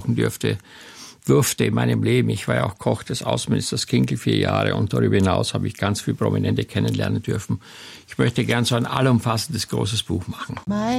besuchen durfte in meinem Leben. Ich war ja auch Koch des Außenministers Kinckel 4 Jahre und darüber hinaus habe ich ganz viele Prominente kennenlernen dürfen. Ich möchte gern so ein allumfassendes großes Buch machen.